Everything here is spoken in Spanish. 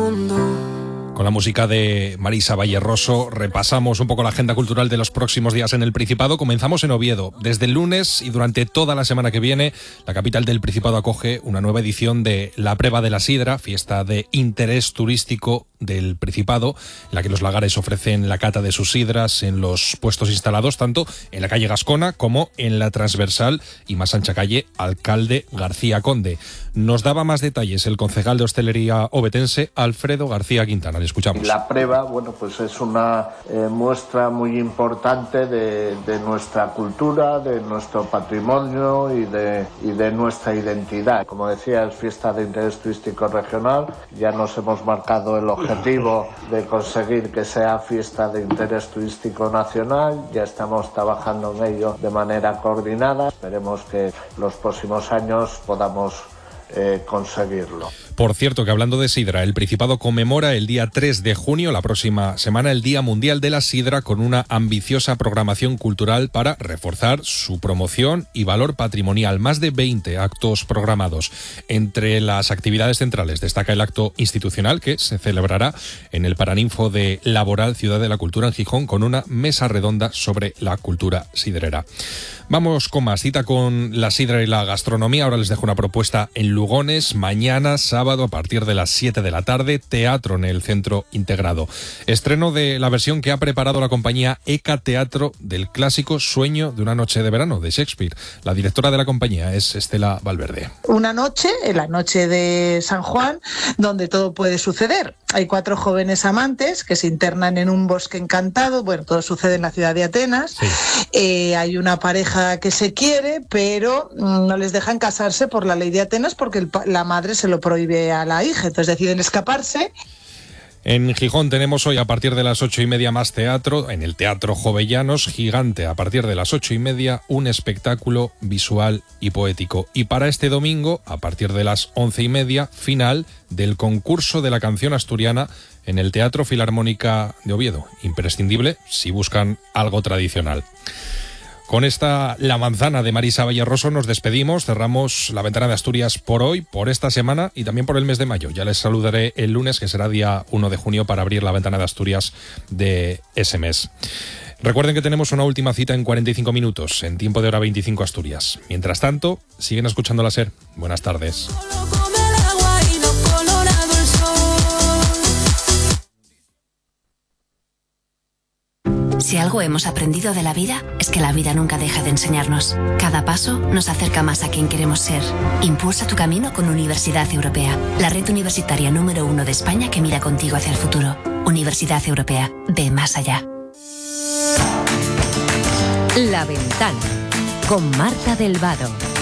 mundo. Con la música de Marisa Valleroso repasamos un poco la agenda cultural de los próximos días en el Principado. Comenzamos en Oviedo. Desde el lunes y durante toda la semana que viene, la capital del Principado acoge una nueva edición de La Preva de la Sidra, fiesta de interés turístico del Principado, en la que los lagares ofrecen la cata de sus sidras en los puestos instalados tanto en la calle Gascona como en la transversal y más ancha calle Alcalde García Conde. Nos daba más detalles el concejal de hostelería ovetense, Alfredo García Quintana. Le escuchamos. La prueba, bueno, pues es una muestra muy importante de nuestra cultura, de nuestro patrimonio y de nuestra identidad. Como decía, es fiesta de interés turístico regional. Ya nos hemos marcado el objetivo de conseguir que sea fiesta de interés turístico nacional. Ya estamos trabajando en ello de manera coordinada. Esperemos que los próximos años podamos conseguirlo. Por cierto, que hablando de sidra, el Principado conmemora el día 3 de junio, la próxima semana, el Día Mundial de la Sidra, con una ambiciosa programación cultural para reforzar su promoción y valor patrimonial. Más de 20 actos programados. Entre las actividades centrales destaca el acto institucional que se celebrará en el Paraninfo de Laboral Ciudad de la Cultura en Gijón, con una mesa redonda sobre la cultura sidrera. Vamos con más, cita con la sidra y la gastronomía. Ahora les dejo una propuesta en Lugones. Mañana, sábado, a partir de las 7 de la tarde, teatro en el Centro Integrado. Estreno de la versión que ha preparado la compañía ECA Teatro del clásico Sueño de una noche de verano, de Shakespeare. La directora de la compañía es Estela Valverde. Una noche, en la noche de San Juan, donde todo puede suceder. Hay 4 jóvenes amantes que se internan en un bosque encantado. Bueno, todo sucede en la ciudad de Atenas. Sí. Hay una pareja que se quiere, pero no les dejan casarse por la ley de Atenas porque la madre se lo prohíbe a la hija. Entonces deciden escaparse. En Gijón tenemos hoy a partir de las 8:30 más teatro, en el Teatro Jovellanos Gigante, a partir de las 8:30, un espectáculo visual y poético. Y para este domingo, a partir de las 11:30, final del concurso de la canción asturiana en el Teatro Filarmónica de Oviedo. Imprescindible si buscan algo tradicional. Con esta La Manzana de Marisa Valleroso nos despedimos, cerramos la ventana de Asturias por hoy, por esta semana y también por el mes de mayo. Ya les saludaré el lunes, que será día 1 de junio, para abrir la ventana de Asturias de ese mes. Recuerden que tenemos una última cita en 45 minutos, en tiempo de hora 25 Asturias. Mientras tanto, siguen escuchando la SER. Buenas tardes. Si algo hemos aprendido de la vida, es que la vida nunca deja de enseñarnos. Cada paso nos acerca más a quien queremos ser. Impulsa tu camino con Universidad Europea, la red universitaria número 1 de España que mira contigo hacia el futuro. Universidad Europea, ve más allá. La Ventana, con Marta del Vado.